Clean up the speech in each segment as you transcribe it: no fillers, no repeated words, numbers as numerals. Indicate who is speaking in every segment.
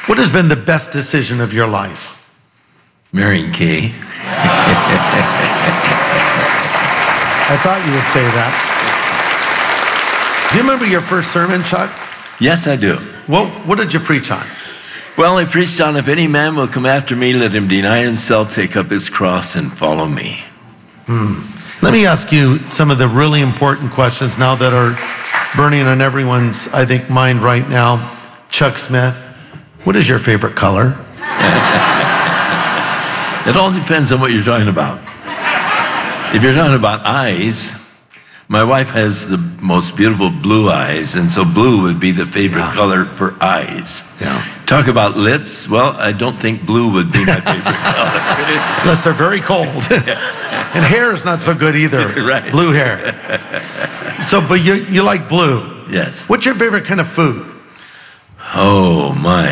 Speaker 1: What has been the best decision of your life?
Speaker 2: Marrying Kay.
Speaker 1: I thought you would say that. Do you remember your first sermon, Chuck?
Speaker 2: Yes, I do.
Speaker 1: What did you preach on?
Speaker 2: Well, I preached on, if any man will come after me, let him deny himself, take up his cross, and follow me.
Speaker 1: Let me ask you some of the really important questions now that are burning on everyone's, I think, mind right now. Chuck Smith, what is your favorite color?
Speaker 2: It all depends on what you're talking about. If you're talking about eyes, my wife has the most beautiful blue eyes, and so blue would be the favorite color for eyes.
Speaker 1: Yeah.
Speaker 2: Talk about lips, well, I don't think blue would be my favorite color.
Speaker 1: Unless they're very cold. And hair is not so good either.
Speaker 2: Right.
Speaker 1: Blue hair. So, but you like blue.
Speaker 2: Yes.
Speaker 1: What's your favorite kind of food?
Speaker 2: Oh, my.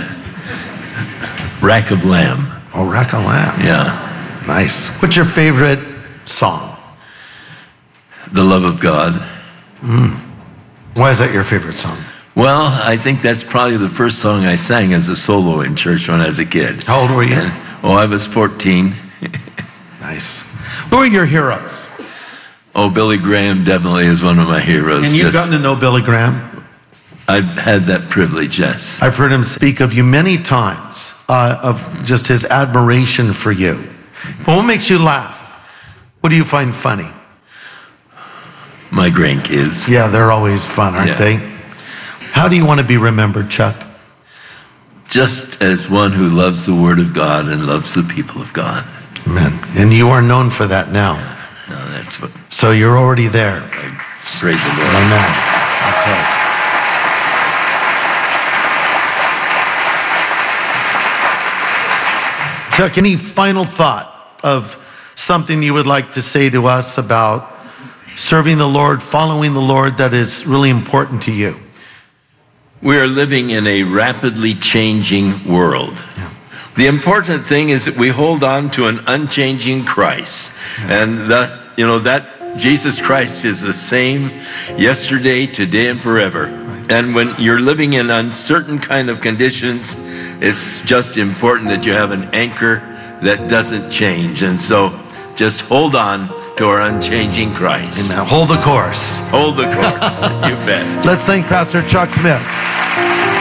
Speaker 2: Rack of lamb.
Speaker 1: Oh, rack of lamb.
Speaker 2: Yeah.
Speaker 1: Nice. What's your favorite song?
Speaker 2: The Love of God.
Speaker 1: Why is that your favorite song?
Speaker 2: Well, I think that's probably the first song I sang as a solo in church when I was a kid.
Speaker 1: How old were you?
Speaker 2: I was 14.
Speaker 1: Nice. Who are your heroes?
Speaker 2: Oh, Billy Graham definitely is one of my heroes.
Speaker 1: And you've gotten to know Billy Graham?
Speaker 2: I've had that privilege, yes.
Speaker 1: I've heard him speak of you many times, of just his admiration for you. But what makes you laugh? What do you find funny?
Speaker 2: My grandkids.
Speaker 1: Yeah, they're always fun, aren't they? How do you want to be remembered, Chuck?
Speaker 2: Just as one who loves the Word of God and loves the people of God.
Speaker 1: Amen. And you are known for that now.
Speaker 2: No, that's what.
Speaker 1: So you're already there.
Speaker 2: Praise the Lord.
Speaker 1: Amen. Okay. Chuck, any final thought of something you would like to say to us about serving the Lord, following the Lord, that is really important to you?
Speaker 2: We are living in a rapidly changing world.
Speaker 1: Yeah.
Speaker 2: The important thing is that we hold on to an unchanging Christ. And that Jesus Christ is the same yesterday, today, and forever. Right. And when you're living in uncertain kind of conditions, it's just important that you have an anchor that doesn't change. And so just hold on to our unchanging Christ.
Speaker 1: Amen. Hold the course.
Speaker 2: Hold the course. You bet.
Speaker 1: Let's thank Pastor Chuck Smith.